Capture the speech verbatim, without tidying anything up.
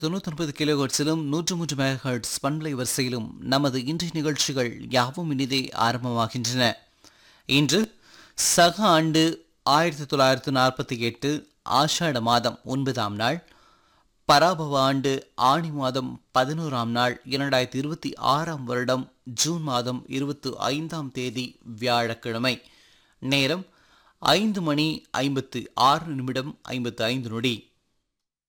தொண்ணூற்றி ஒன்பது கிலோ ஹெர்ட்ஸிலும் நூற்று மூன்று மெகா ஹெர்ட்ஸ் பண்பலை வரிசையிலும் நமது இன்றைய நிகழ்ச்சிகள் யாவும் இனிதே ஆரம்பமாகின்றன. இன்று சக ஆண்டு ஆயிரத்தி தொள்ளாயிரத்து நாற்பத்தி எட்டு ஆஷாட மாதம் ஒன்பதாம் நாள், பராபவ ஆண்டு ஆணி மாதம் பதினோராம் நாள், இரண்டாயிரத்தி இருபத்தி ஆறாம் வருடம் ஜூன் மாதம் இருபத்தி ஐந்தாம் தேதி வியாழக்கிழமை. நேரம் ஐந்து மணி ஐம்பத்து ஆறு நிமிடம் ஐம்பத்து ஐந்து நொடி.